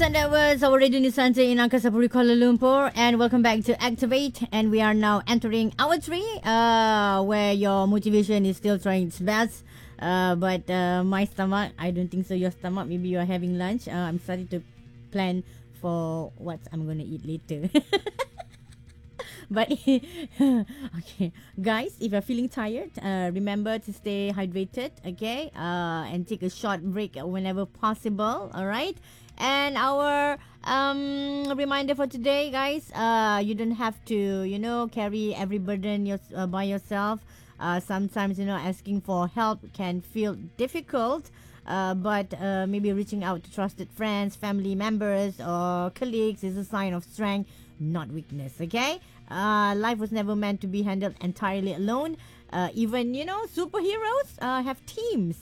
And that was our Radio Nusantara in Angkasa Puri, Kuala Lumpur. And welcome back to Activate. And we are now entering hour 3, where your motivation is still trying its best. But my stomach, I don't think so. Your stomach, maybe you are having lunch. I'm starting to plan for what I'm going to eat later. But okay, guys, if you're feeling tired, remember to stay hydrated, okay, and take a short break whenever possible. All right. And our reminder for today, guys, you don't have to, carry every burden by yourself. Sometimes, asking for help can feel difficult. But maybe reaching out to trusted friends, family members, or colleagues is a sign of strength, not weakness. Okay. Life was never meant to be handled entirely alone. Even superheroes have teams.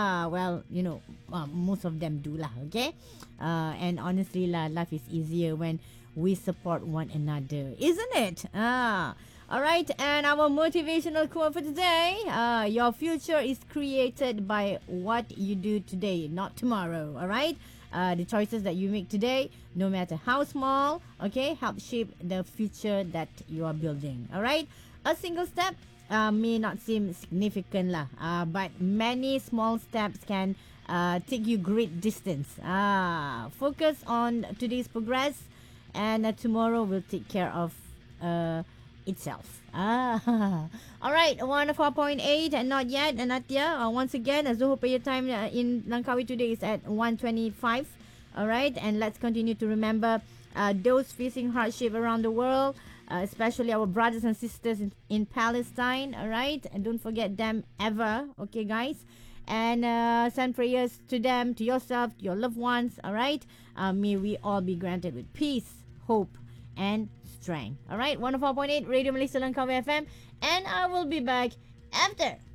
Most of them do lah. Okay, and honestly lah, life is easier when we support one another, isn't it? All right, and our motivational quote for today: your future is created by what you do today, not tomorrow. All right. The choices that you make today, no matter how small, okay, help shape the future that you are building. All right. A single step may not seem significant lah, but many small steps can take you great distance. Focus on today's progress, and tomorrow will take care of itself. All right, 104.8 and not yet, Anatia. Once again, Zoho Pay time in Langkawi today is at 1:25. All right, and let's continue to remember those facing hardship around the world, especially our brothers and sisters in Palestine. All right, and don't forget them ever. Okay, guys, and send prayers to them, to yourself, to your loved ones. All right, may we all be granted with peace, hope, and strength. All right, 104.8 Radio Malaysia Langkawi FM, and I will be back after